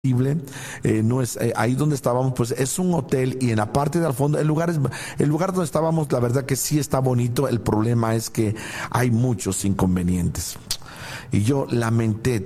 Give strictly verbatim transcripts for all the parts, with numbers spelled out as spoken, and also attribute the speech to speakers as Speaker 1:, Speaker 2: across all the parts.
Speaker 1: Eh, no es eh, ahí donde estábamos, pues es un hotel, y en la parte del fondo el lugar es el lugar donde estábamos, la verdad que sí está bonito. El problema es que hay muchos inconvenientes. Y yo lamenté,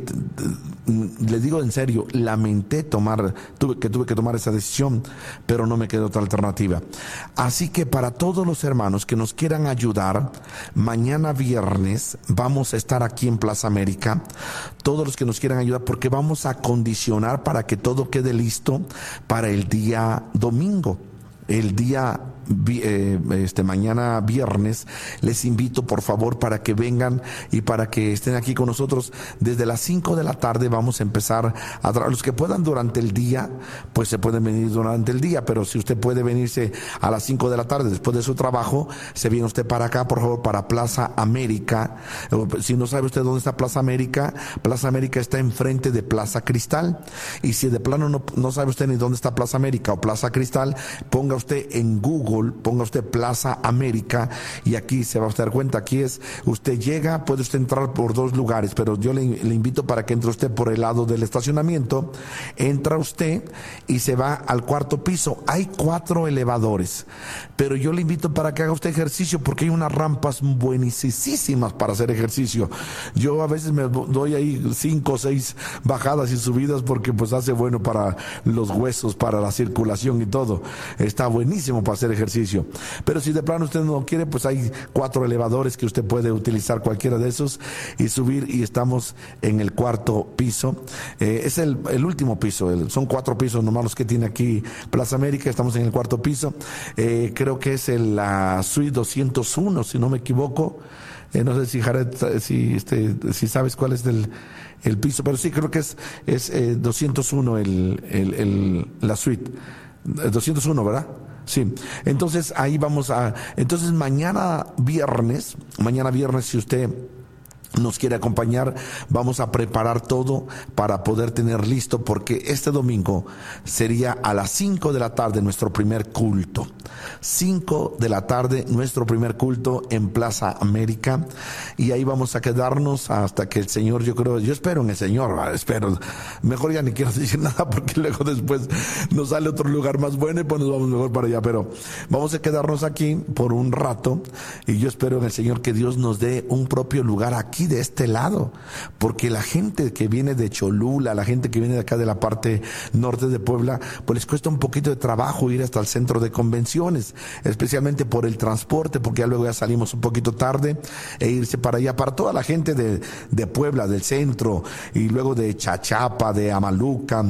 Speaker 1: les digo en serio, lamenté tomar, tuve que tuve que tomar esa decisión, pero no me quedó otra alternativa. Así que para todos los hermanos que nos quieran ayudar, mañana viernes vamos a estar aquí en Plaza América. Todos los que nos quieran ayudar, porque vamos a condicionar para que todo quede listo para el día domingo. El día eh, este mañana viernes les invito por favor para que vengan y para que estén aquí con nosotros. Desde las cinco de la tarde vamos a empezar a tra- los que puedan durante el día, pues se pueden venir durante el día, pero si usted puede venirse a las cinco de la tarde después de su trabajo, se viene usted para acá, por favor, para Plaza América. Si no sabe usted dónde está Plaza América, Plaza América está enfrente de Plaza Cristal, y si de plano no, no sabe usted ni dónde está Plaza América o Plaza Cristal, ponga usted en Google, ponga usted Plaza América, y aquí se va a dar cuenta. Aquí es, usted llega, puede usted entrar por dos lugares, pero yo le, le invito para que entre usted por el lado del estacionamiento. Entra usted y se va al cuarto piso. Hay cuatro elevadores, pero yo le invito para que haga usted ejercicio, porque hay unas rampas buenísimas para hacer ejercicio. Yo a veces me doy ahí cinco o seis bajadas y subidas, porque pues hace bueno para los huesos, para la circulación y todo. Está buenísimo para hacer ejercicio. Pero si de plano usted no quiere, pues hay cuatro elevadores que usted puede utilizar, cualquiera de esos, y subir, y estamos en el cuarto piso. Eh, es el, el último piso, el, son cuatro pisos nomás los que tiene aquí Plaza América. Estamos en el cuarto piso. Eh, creo que es el, la suite doscientos uno, si no me equivoco. Eh, no sé si Jared, si, este, si sabes cuál es el, el piso, pero sí creo que es, es eh, doscientos uno el, el, el, la suite. doscientos uno, ¿verdad? Sí. Entonces ahí vamos a, entonces mañana viernes, mañana viernes, si usted nos quiere acompañar, vamos a preparar todo para poder tener listo, porque este domingo sería a las cinco de la tarde nuestro primer culto. cinco de la tarde nuestro primer culto en Plaza América, y ahí vamos a quedarnos hasta que el Señor, yo creo, yo espero en el Señor, ¿vale? espero, mejor ya ni quiero decir nada, porque luego después nos sale otro lugar más bueno y pues nos vamos mejor para allá, pero vamos a quedarnos aquí por un rato, y yo espero en el Señor que Dios nos dé un propio lugar aquí de este lado, porque la gente que viene de Cholula, la gente que viene de acá de la parte norte de Puebla, pues les cuesta un poquito de trabajo ir hasta el centro de convenciones, especialmente por el transporte, porque ya luego ya salimos un poquito tarde, e irse para allá. Para toda la gente de, de Puebla, del centro, y luego de Chachapa, de Amalucan,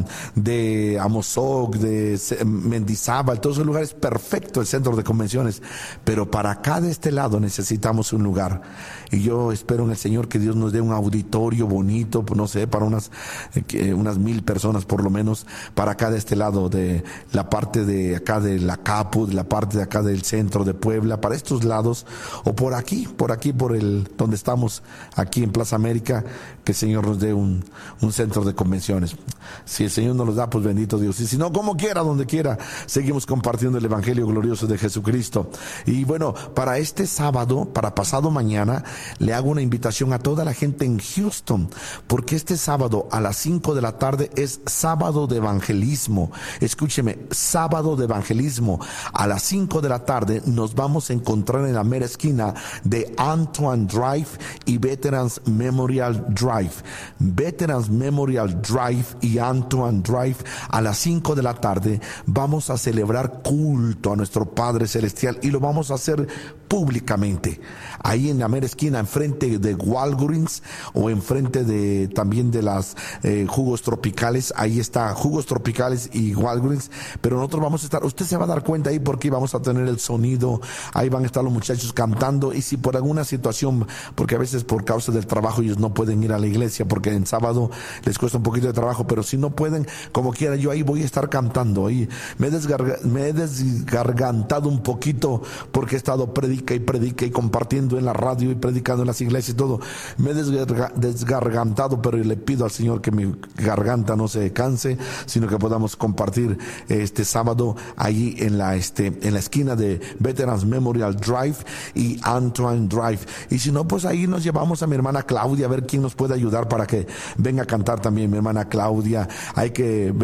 Speaker 1: de Amozoc, de Mendizábal, todos esos lugares, perfecto el centro de convenciones, pero para acá de este lado necesitamos un lugar, y yo espero en el Señor que Dios nos dé un auditorio bonito, no sé, para unas eh, unas mil personas por lo menos, para acá de este lado, de la parte de acá de la Capu, de la parte de acá del centro de Puebla, para estos lados, o por aquí, por aquí, por el, donde estamos, aquí en Plaza América, que el Señor nos dé un, un centro de convenciones. Si el Señor nos los da, pues bendito Dios, y si no, como quiera, donde quiera, seguimos compartiendo el Evangelio glorioso de Jesucristo. Y bueno, para este sábado, para pasado mañana, le hago una invitación a toda la gente en Houston, porque este sábado a las cinco de la tarde es sábado de evangelismo. Escúcheme, sábado de evangelismo. A las cinco de la tarde nos vamos a encontrar en la mera esquina de Antoine Drive y Veterans Memorial Drive. Veterans Memorial Drive y Antoine Drive, a las cinco de la tarde vamos a celebrar culto a nuestro Padre Celestial, y lo vamos a hacer públicamente. Ahí en la mera esquina, enfrente de Walgreens, o enfrente de también de las eh, jugos tropicales, ahí está jugos tropicales y Walgreens, pero nosotros vamos a estar, usted se va a dar cuenta ahí, porque vamos a tener el sonido, ahí van a estar los muchachos cantando, y si por alguna situación, porque a veces por causa del trabajo ellos no pueden ir a la iglesia, porque en sábado les cuesta un poquito de trabajo, pero si no pueden, como quiera, yo ahí voy a estar cantando. Ahí me he, desgarga, me he desgargantado un poquito, porque he estado predica y predica y compartiendo en la radio y predicando en las iglesias y todo, me he desgarga- desgargantado, pero le pido al Señor que mi garganta no se canse, sino que podamos compartir este sábado allí en la, este, en la esquina de Veterans Memorial Drive y Antoine Drive. Y si no, pues ahí nos llevamos a mi hermana Claudia a ver quién nos puede ayudar para que venga a cantar también. Mi hermana Claudia, hay que